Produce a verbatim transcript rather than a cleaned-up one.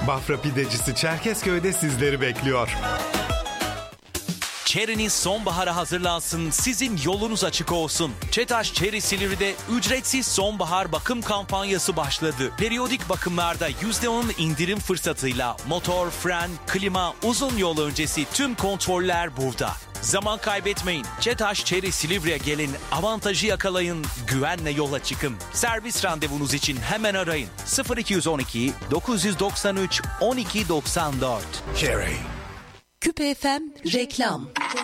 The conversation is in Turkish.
Bafra Pidecisi Çerkezköy'de sizleri bekliyor. Çeriniz sonbahara hazırlansın, sizin yolunuz açık olsun. Çetaş Çeri Silivri'de ücretsiz sonbahar bakım kampanyası başladı. Periyodik bakımlarda yüzde on indirim fırsatıyla motor, fren, klima, uzun yol öncesi tüm kontroller burada. Zaman kaybetmeyin. Çetaş Çeri Silivri'ye gelin, avantajı yakalayın, güvenle yola çıkın. Servis randevunuz için hemen arayın. sıfır iki on iki dokuz doksan üç on iki doksan dört. Cherry. Küpe F M reklam.